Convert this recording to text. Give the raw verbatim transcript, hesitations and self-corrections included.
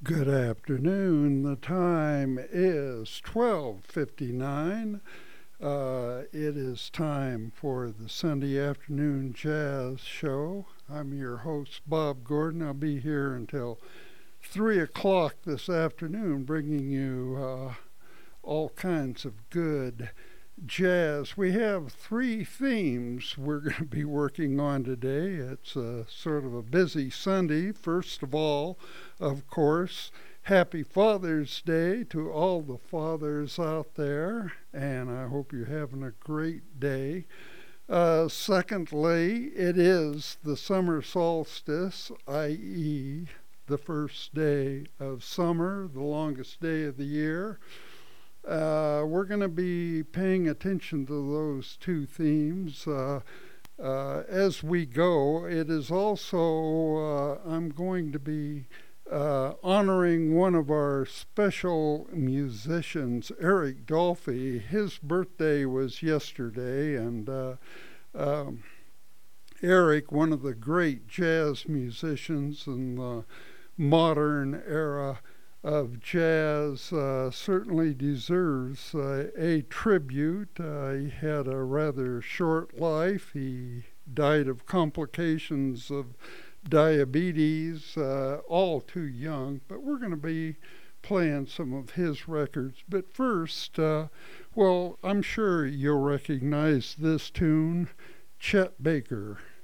Good afternoon. The time is twelve fifty-nine. Uh, it is time for the Sunday afternoon jazz show. I'm your host, Bob Gordon. I'll be here until three o'clock this afternoon, bringing you uh, all kinds of good jazz. We have three themes we're going to be working on today. It's a, sort of a busy Sunday. First of all, of course, happy Father's Day to all the fathers out there, and I hope you're having a great day. Uh, secondly, it is the summer solstice, that is the first day of summer, the longest day of the year. Uh, we're going to be paying attention to those two themes uh, uh, as we go. It is also, uh, I'm going to be uh, honoring one of our special musicians, Eric Dolphy. His birthday was yesterday, and uh, um, Eric, one of the great jazz musicians in the modern era of jazz, uh, certainly deserves uh, a tribute. Uh, he had a rather short life. He died of complications of diabetes, uh, all too young, but we're going to be playing some of his records. But first, uh, well, I'm sure you'll recognize this tune, Chet Baker.